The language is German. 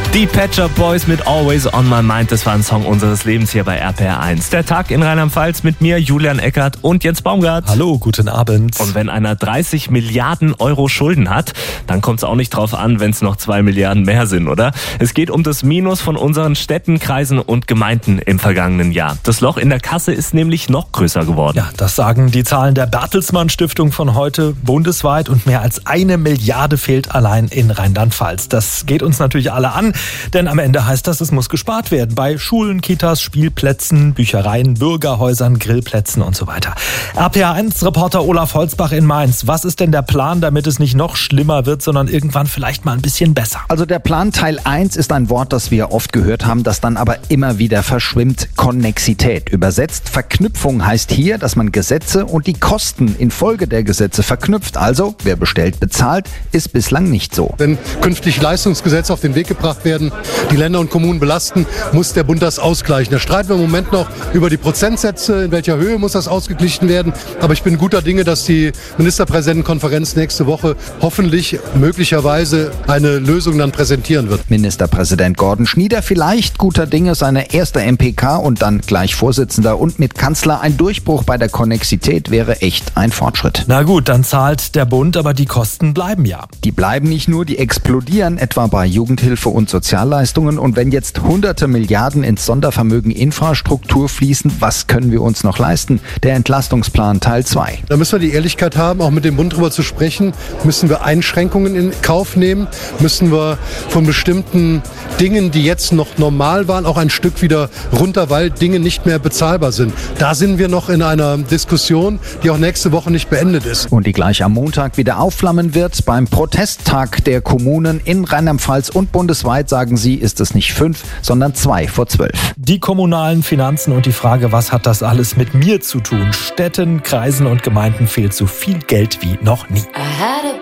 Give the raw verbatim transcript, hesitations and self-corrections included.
Die Pet Shop Boys mit Always on My Mind, das war ein Song unseres Lebens hier bei R P R eins. Der Tag in Rheinland-Pfalz mit mir, Julian Eckert und Jens Baumgart. Hallo, guten Abend. Und wenn einer dreißig Milliarden Euro Schulden hat, dann kommt es auch nicht drauf an, wenn es noch zwei Milliarden mehr sind, oder? Es geht um das Minus von unseren Städten, Kreisen und Gemeinden im vergangenen Jahr. Das Loch in der Kasse ist nämlich noch größer geworden. Ja, das sagen die Zahlen der Bertelsmann Stiftung von heute bundesweit und mehr als eine Milliarde fehlt allein in Rheinland-Pfalz. Das geht uns natürlich alle an, denn am Ende heißt das, es muss gespart werden bei Schulen, Kitas, Spielplätzen, Büchereien, Bürgerhäusern, Grillplätzen und so weiter. R P R eins Reporter Olaf Holzbach in Mainz. Was ist denn der Plan, damit es nicht noch schlimmer wird, sondern irgendwann vielleicht mal ein bisschen besser? Also der Plan Teil eins ist ein Wort, das wir oft gehört haben, das dann aber immer wieder verschwimmt. Konnexität. Übersetzt, Verknüpfung heißt hier, dass man Gesetze und die Kosten infolge der Gesetze verknüpft. Also, wer bestellt, bezahlt, ist bislang nicht so. Wenn künftig Leistungsgesetze auf den Weg gebracht werden, die Länder und Kommunen belasten, muss der Bund das ausgleichen. Da streiten wir im Moment noch über die Prozentsätze, in welcher Höhe muss das ausgeglichen werden. Aber ich bin guter Dinge, dass die Ministerpräsidentenkonferenz nächste Woche hoffentlich möglicherweise eine Lösung dann präsentieren wird. Ministerpräsident Gordon Schmieder vielleicht guter Dinge, seine erste M P K und dann gleich Vorsitzender und mit Kanzler. Ein Durchbruch bei der Konnexität wäre echt ein Fortschritt. Na gut, dann zahlt der Bund, aber die Kosten bleiben ja. Die bleiben nicht nur, die explodieren, etwa bei Jugendhilfe und Sozialleistungen. Und wenn jetzt hunderte Milliarden ins Sondervermögen Infrastruktur fließen, was können wir uns noch leisten? Der Entlastungsplan Teil zwei. Da müssen wir die Ehrlichkeit haben, auch mit dem Bund drüber zu sprechen. Müssen wir Einschränkungen in Kauf nehmen? Müssen wir von bestimmten Dingen, die jetzt noch normal waren, auch ein Stück wieder runter, weil Dinge nicht mehr bezahlbar sind? Da sind wir noch in einer Diskussion, die auch nächste Woche nicht beendet ist. Und die gleich am Montag wieder aufflammen wird. Beim Protesttag der Kommunen in Rheinland-Pfalz und bundesweit, sagen sie, ist es nicht fünf, sondern zwei vor zwölf. Die kommunalen Finanzen und die Frage, was hat das alles mit mir zu tun? Städten, Kreisen und Gemeinden fehlt so viel Geld wie noch nie.